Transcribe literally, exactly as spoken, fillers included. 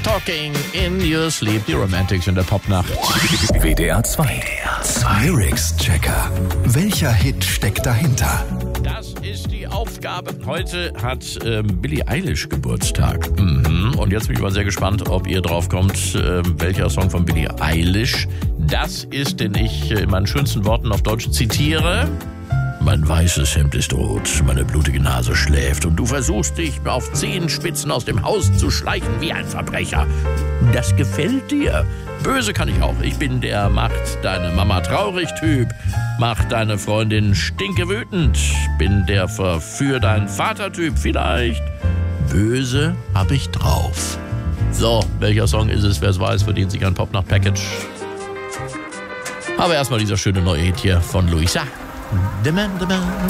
Talking in Your Sleep, die Romantics in der Popnacht. W D R zwei. Lyrics-Checker. Welcher Hit steckt dahinter? Das ist die Aufgabe. Heute hat ähm, Billie Eilish Geburtstag. Mhm. Und jetzt bin ich mal sehr gespannt, ob ihr drauf kommt, äh, welcher Song von Billie Eilish das ist, den ich äh, in meinen schönsten Worten auf Deutsch zitiere. Mein weißes Hemd ist rot, meine blutige Nase schläft und du versuchst dich auf Zehenspitzen aus dem Haus zu schleichen wie ein Verbrecher. Das gefällt dir. Böse kann ich auch. Ich bin der macht deine Mama traurig Typ, macht deine Freundin stinke wütend, bin der verführ deinen Vater Typ vielleicht. Böse hab ich drauf. So, welcher Song ist es? Wer es weiß, verdient sich ein Popnacht-Package. Aber erstmal dieser schöne neue Hit hier von Luisa. The man, the man.